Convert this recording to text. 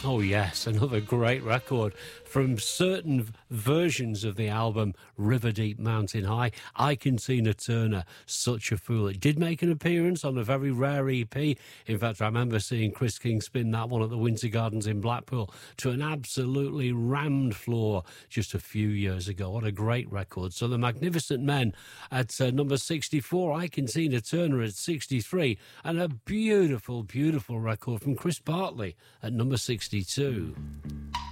Oh, yes, another great record from certain versions of the album River Deep Mountain High. Ike and Tina Turner, Such a Fool. It did make an appearance on a very rare EP. In fact, I remember seeing Chris King spin that one at the Winter Gardens in Blackpool to an absolutely rammed floor just a few years ago. What a great record. So the Magnificent Men at number 64, Ike and Tina Turner at 63, and a beautiful, beautiful record from Chris Bartley at number 62.